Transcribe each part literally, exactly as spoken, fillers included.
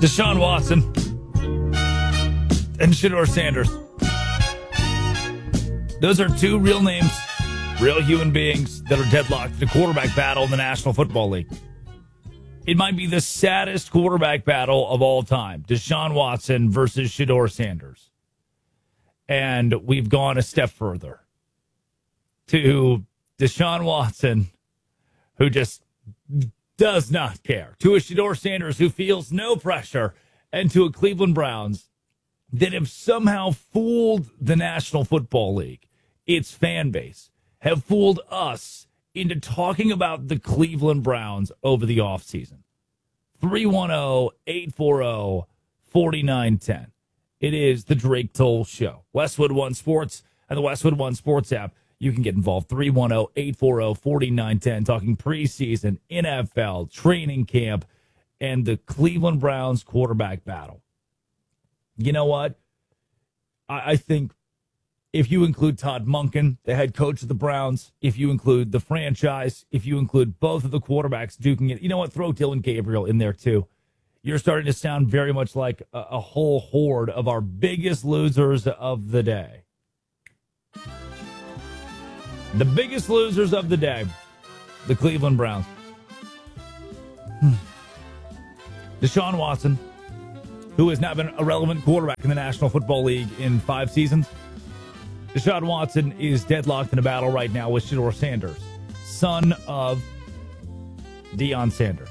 Deshaun Watson and Shedeur Sanders. Those are two real names, real human beings that are deadlocked in a quarterback battle in the National Football League. It might be the saddest quarterback battle of all time. Deshaun Watson versus Shedeur Sanders. And we've gone a step further to Deshaun Watson, who just does not care, to a Shedeur Sanders who feels no pressure, and to a Cleveland Browns that have somehow fooled the National Football League, its fan base, have fooled us into talking about the Cleveland Browns over the offseason. three one zero, eight four zero, four nine one zero. It is the Drake Toll Show. Westwood One Sports and the Westwood One Sports app. You can get involved. three one zero, eight four zero, four nine one zero. Talking preseason, N F L, training camp, and the Cleveland Browns quarterback battle. You know what? I, I think if you include Todd Monken, the head coach of the Browns, if you include the franchise, if you include both of the quarterbacks duking it, you know what? Throw Dylan Gabriel in there too. You're starting to sound very much like a, a whole horde of our biggest losers of the day. The biggest losers of the day, the Cleveland Browns. Hmm. Deshaun Watson, who has now been a relevant quarterback in the National Football League in five seasons. Deshaun Watson is deadlocked in a battle right now with Shedeur Sanders, son of Deion Sanders.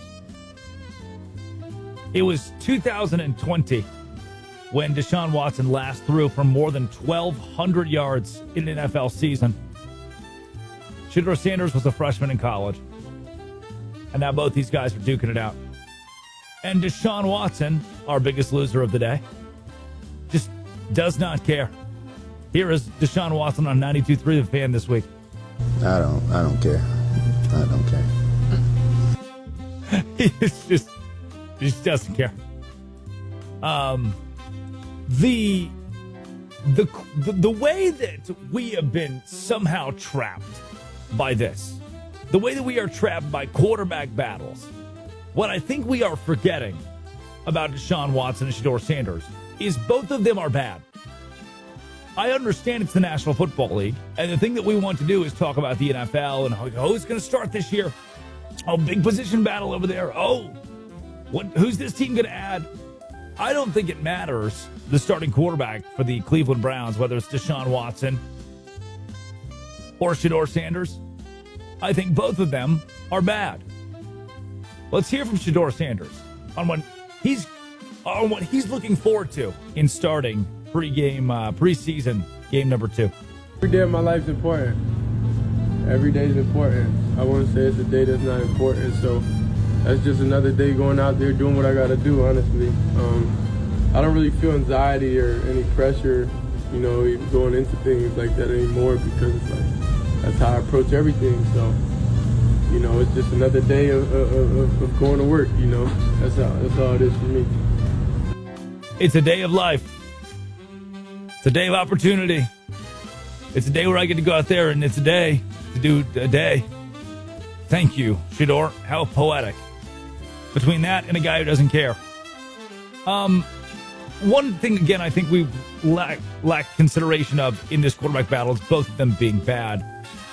It was two thousand twenty when Deshaun Watson last threw for more than twelve hundred yards in an N F L season. Shedeur Sanders was a freshman in college. And now both these guys are duking it out. And Deshaun Watson, our biggest loser of the day, just does not care. Here is Deshaun Watson on ninety-two point three The Fan this week. I don't, I don't care. I don't care. He's just, he just doesn't care. Um, the, the, the, the way that we have been somehow trapped by this, the way that we are trapped by quarterback battles, what I think we are forgetting about Deshaun Watson and Shedeur Sanders is both of them are bad. I understand it's the National Football League, and the thing that we want to do is talk about the N F L and who's going to start this year. Oh, big position battle over there. Oh, what? Who's this team going to add? I don't think it matters the starting quarterback for the Cleveland Browns, whether it's Deshaun Watson or Shedeur Sanders. I think both of them are bad. Let's hear from Shedeur Sanders on what he's on what he's looking forward to in starting pre-game, uh, preseason game number two. Every day of my life is important. Every day is important. I wouldn't say it's a day that's not important. So that's just another day going out there doing what I got to do. Honestly, um, I don't really feel anxiety or any pressure, you know, even going into things like that anymore because it's like that's how I approach everything. So, you know, it's just another day of, of, of, of going to work. You know, that's how that's all it is for me. It's a day of life. It's a day of opportunity. It's a day where I get to go out there, and it's a day to do a day. Thank you, Shedeur. How poetic. Between that and a guy who doesn't care. Um, one thing, again, I think we lack, lack consideration of in this quarterback battle is both of them being bad.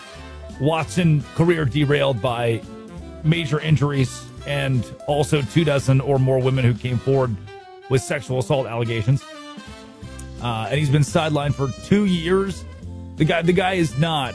Watson, career derailed by major injuries and also two dozen or more women who came forward with sexual assault allegations. Uh, and he's been sidelined for two years. The guy, the guy has not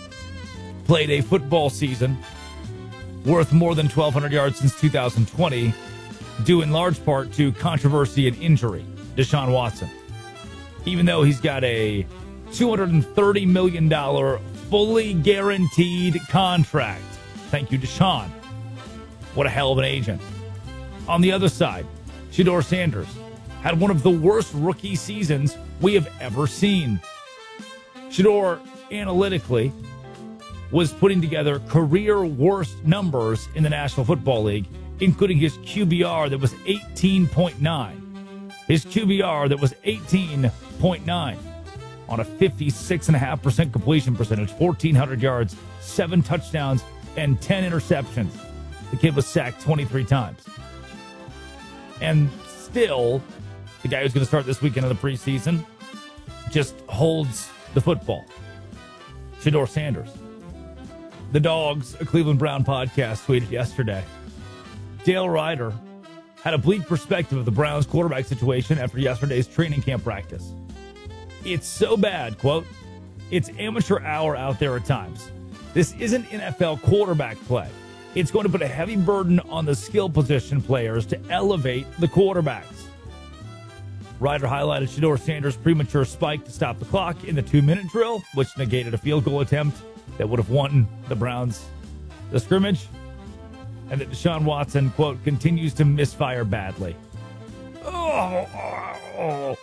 played a football season worth more than twelve hundred yards since two thousand twenty, due in large part to controversy and injury. Deshaun Watson, even though he's got a two hundred thirty million dollars fully guaranteed contract. Thank you, Deshaun. What a hell of an agent. On the other side, Shedeur Sanders had one of the worst rookie seasons we have ever seen. Shedeur, analytically, was putting together career worst numbers in the National Football League, including his Q B R that was eighteen point nine. His Q B R that was eighteen point nine on a fifty-six point five percent completion percentage, fourteen hundred yards, seven touchdowns, and ten interceptions. The kid was sacked twenty-three times. And still, the guy who's going to start this weekend of the preseason, just holds the football. Shedeur Sanders. The Dogs, a Cleveland Brown podcast, tweeted yesterday. Dale Ryder had a bleak perspective of the Browns quarterback situation after yesterday's training camp practice. It's so bad, quote, it's amateur hour out there at times. This isn't N F L quarterback play. It's going to put a heavy burden on the skill position players to elevate the quarterbacks. Ryder highlighted Shedeur Sanders' premature spike to stop the clock in the two-minute drill, which negated a field goal attempt that would have won the Browns the scrimmage, and that Deshaun Watson, quote, continues to misfire badly. Oh, oh, oh.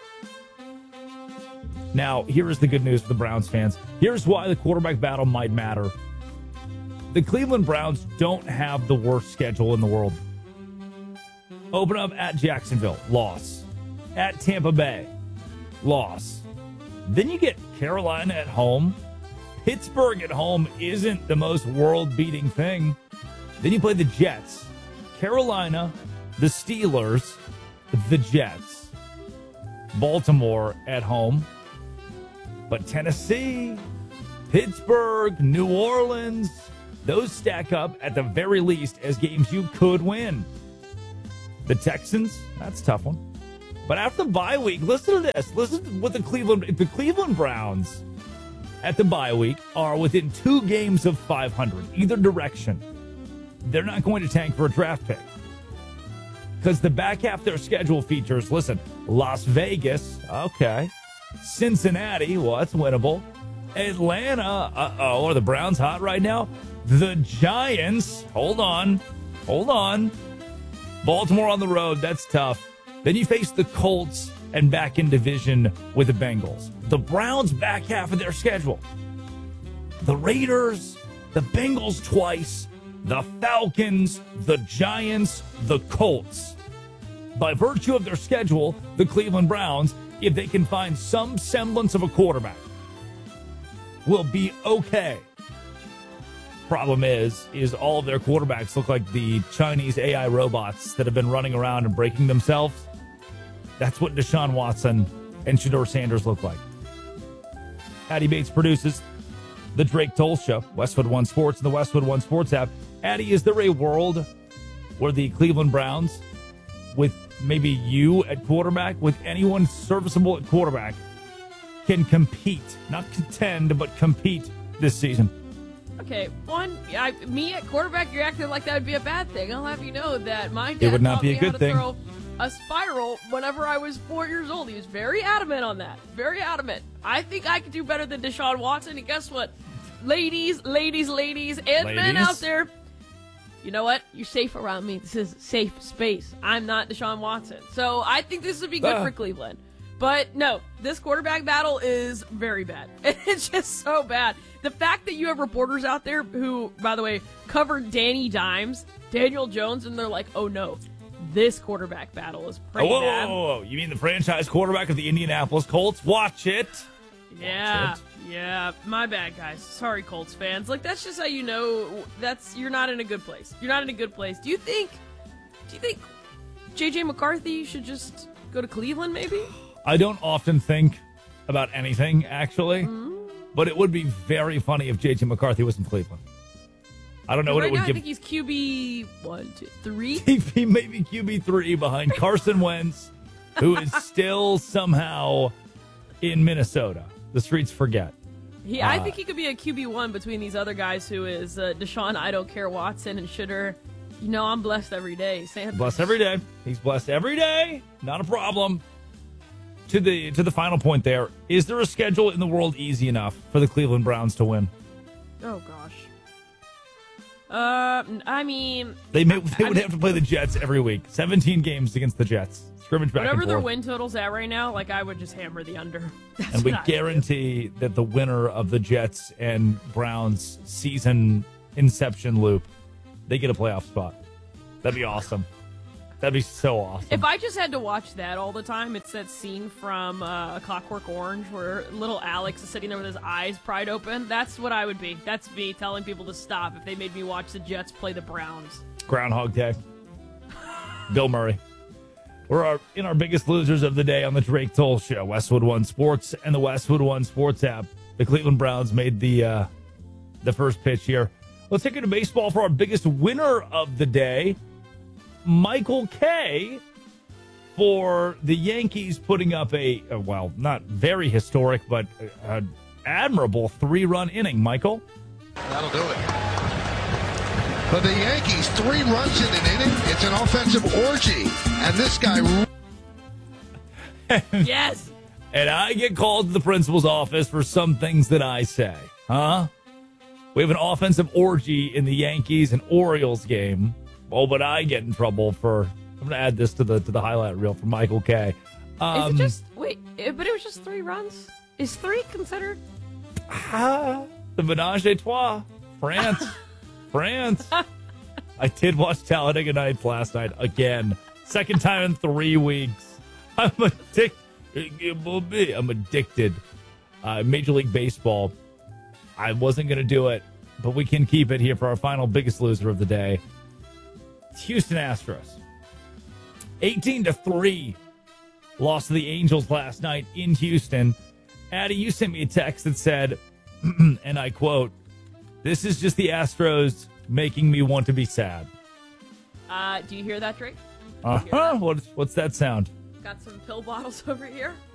Now, here is the good news for the Browns fans. Here's why the quarterback battle might matter. The Cleveland Browns don't have the worst schedule in the world. Open up at Jacksonville, loss. At Tampa Bay, loss. Then you get Carolina at home. Pittsburgh at home isn't the most world-beating thing. Then you play the Jets, Carolina, the Steelers, the Jets, Baltimore at home. But Tennessee, Pittsburgh, New Orleans, those stack up at the very least as games you could win. The Texans, that's a tough one. But after the bye week, listen to this. Listen to what the Cleveland, the Cleveland Browns at the bye week are within two games of five hundred, either direction. They're not going to tank for a draft pick. Because the back half of their schedule features, listen, Las Vegas, okay. Cincinnati, well, that's winnable. Atlanta, uh-oh, are the Browns hot right now? The Giants, hold on, hold on. Baltimore on the road, that's tough. Then you face the Colts and back in division with the Bengals. The Browns back half of their schedule. The Raiders, the Bengals twice, the Falcons, the Giants, the Colts. By virtue of their schedule, the Cleveland Browns, if they can find some semblance of a quarterback, will be okay. Problem is, is all of their quarterbacks look like the Chinese A I robots that have been running around and breaking themselves. That's what Deshaun Watson and Shedeur Sanders look like. Addie Bates produces the Drake Toll Show, Westwood One Sports, and the Westwood One Sports app. Addie, is there a world where the Cleveland Browns, with maybe you at quarterback, with anyone serviceable at quarterback, can compete, not contend, but compete this season? Okay, one, I, me at quarterback, you're acting like that would be a bad thing. I'll have you know that my dad it would not taught be a me good how to thing. throw a spiral whenever I was four years old. He was very adamant on that. Very adamant. I think I could do better than Deshaun Watson. And guess what? Ladies, ladies, ladies, and ladies. men out there, you know what? You're safe around me. This is safe space. I'm not Deshaun Watson. So I think this would be good Ah. for Cleveland. But no, this quarterback battle is very bad. It's just so bad. The fact that you have reporters out there who, by the way, covered Danny Dimes, Daniel Jones, and they're like, oh no, this quarterback battle is pretty Oh, whoa, bad. whoa, whoa, whoa. You mean the franchise quarterback of the Indianapolis Colts? Watch it. Yeah, Watch it. yeah. My bad, guys. Sorry, Colts fans. Like, that's just how you know that's you're not in a good place. You're not in a good place. Do you think? Do you think J J McCarthy should just go to Cleveland? Maybe. I don't often think about anything, actually, Mm-hmm. but it would be very funny if J J McCarthy was in Cleveland. I don't know what right it would now, give. I think he's Q B one, two, three. He may be Q B three behind Carson Wentz, who is still somehow in Minnesota. The streets forget. He, I Uh, think he could be a Q B one between these other guys who is uh, Deshaun, I don't care, Watson, and Shedeur. You know, I'm blessed every day. Sanders. Blessed every day. He's blessed every day. Not a problem. To the to the final point there, is there a schedule in the world easy enough for the Cleveland Browns to win? Oh, gosh. Uh, I mean, They may, they I would mean- have to play the Jets every week. seventeen games against the Jets. Scrimmage back whatever and their forth. win total's at right now, like, I would just hammer the under. That's And we what I would do. guarantee that the winner of the Jets and Browns season inception loop, they get a playoff spot. That'd be awesome. That'd be so awesome. If I just had to watch that all the time, it's that scene from uh, A Clockwork Orange where little Alex is sitting there with his eyes pried open. That's what I would be. That's me telling people to stop if they made me watch the Jets play the Browns. Groundhog Day. Bill Murray. We're our, in our biggest losers of the day on the Drake Toll Show. Westwood One Sports and the Westwood One Sports app. The Cleveland Browns made the uh, the first pitch here. Let's take it to baseball for our biggest winner of the day, Michael Kay, for the Yankees putting up a, uh, well, not very historic, but an admirable three-run inning. Michael? That'll do it. But the Yankees, three runs in an inning, it's an offensive orgy. And this guy... Yes. And I get called to the principal's office for some things that I say. Huh? We have an offensive orgy in the Yankees and Orioles game. Oh, but I get in trouble for... I'm going to add this to the to the highlight reel for Michael Kay. Um, Is it just... Wait, eh, but it was just three runs? Is three considered? Ah, the Menage a Trois. France. France. I did watch Talladega Nights last night again. Second time in three weeks. I'm addicted. I'm addicted. Uh, Major League Baseball. I wasn't going to do it, but we can keep it here for our final biggest loser of the day. Houston Astros. eighteen to three. Lost to the Angels last night in Houston. Addie, you sent me a text that said, and I quote, "This is just the Astros making me want to be sad." Uh, do you hear that, Drake? Uh-huh. What's, what's that sound? Got some pill bottles over here.